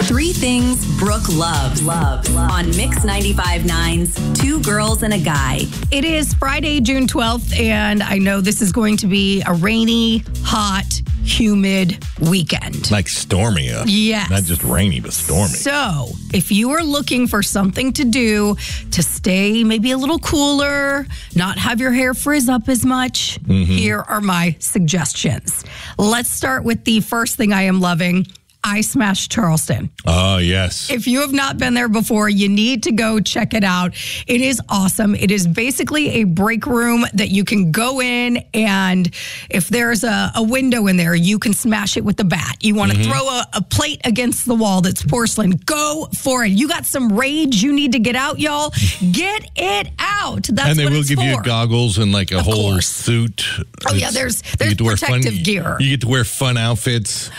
Three things Brooke loves on Mix 95.9's Two Girls and a Guy. It is Friday, June 12th, and I know this is going to be a rainy, hot, humid weekend. Like stormy. Yes. Not just rainy, but stormy. So, if you are looking for something to do to stay maybe a little cooler, not have your hair frizz up as much, here are my suggestions. Let's start with the first thing I am loving. Ice Smash Charleston. Oh, yes. If you have not been there before, you need to go check it out. It is awesome. It is basically a break room that you can go in, and if there's a window in there, you can smash it with the bat. You want to throw a plate against the wall that's porcelain, go for it. You got some rage you need to get out, y'all. Get it out. That's and they what will it's give for. you goggles and like a Of whole course. suit. Oh, yeah, there's protective gear. You get to wear fun outfits.